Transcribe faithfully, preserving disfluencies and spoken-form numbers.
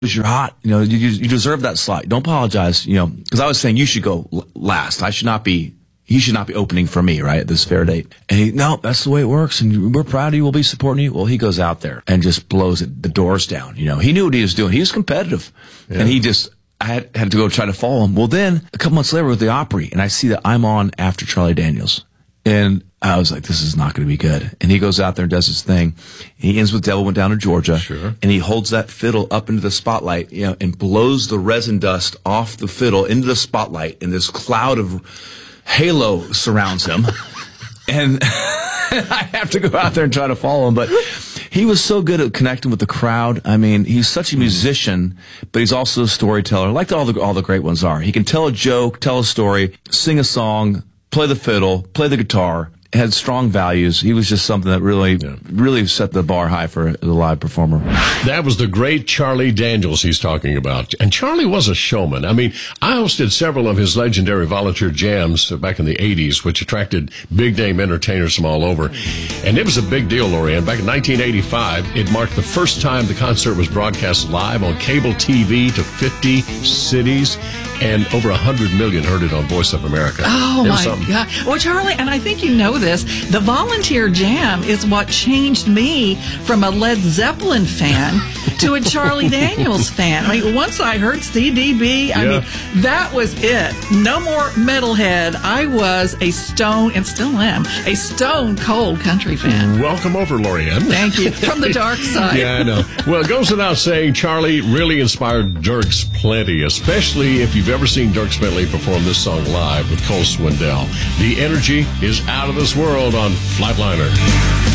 you're hot. You know, you, you deserve that slot. Don't apologize. You know, because I was saying you should go l- last. I should not be. He should not be opening for me, right, at this fair date. And he, no, that's the way it works, and we're proud of you. We'll be supporting you. Well, he goes out there and just blows it, the doors down. You know, he knew what he was doing. He was competitive, yeah. and he just. I had, had to go try to follow him. Well, then a couple months later with the Opry, and I see that I'm on after Charlie Daniels, and I was like, this is not going to be good. And he goes out there and does his thing. He ends with Devil Went Down to Georgia. Sure. And he holds that fiddle up into the spotlight, you know, and blows the resin dust off the fiddle into the spotlight, and this cloud of halo surrounds him. And I have to go out there and try to follow him. But he was so good at connecting with the crowd. I mean, he's such a musician, but he's also a storyteller, like all the all the great ones are. He can tell a joke, tell a story, sing a song, play the fiddle, play the guitar, had strong values. He was just something that really, yeah. really set the bar high for a live performer. That was the great Charlie Daniels he's talking about. And Charlie was a showman. I mean, I hosted several of his legendary volunteer jams back in the eighties, which attracted big-name entertainers from all over. And it was a big deal, Lorianne. Back in nineteen eighty-five, it marked the first time the concert was broadcast live on cable T V to fifty cities. And over one hundred million heard it on Voice of America. Oh, my God. Well, Charlie, and I think you know this, the Volunteer Jam is what changed me from a Led Zeppelin fan to a Charlie Daniels fan. I mean, once I heard C D B, I yeah. mean, that was it. No more metalhead. I was a stone, and still am, a stone cold country fan. Welcome over, Lorianne. Thank you. From the dark side. Yeah, I know. Well, it goes without saying, Charlie really inspired Dierks plenty, especially if you've ever seen Dierks Bentley perform this song live with Cole Swindell. The energy is out of this world on Flightliner.